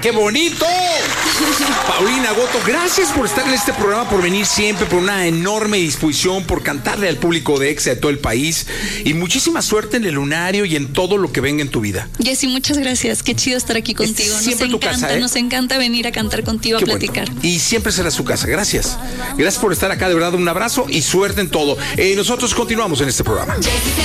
¡Qué bonito! Paulina Goto, gracias por estar en este programa, por venir siempre, por una enorme disposición, por cantarle al público de EXA de todo el país. Y muchísima suerte en el lunario y en todo lo que venga en tu vida. Jessy, muchas gracias. Qué chido estar aquí contigo. Siempre tu casa, ¿eh? Nos encanta venir a cantar contigo, Qué a platicar. bueno. Y siempre será su casa. Gracias. Gracias por estar acá, de verdad, un abrazo y suerte en todo. Nosotros continuamos en este programa.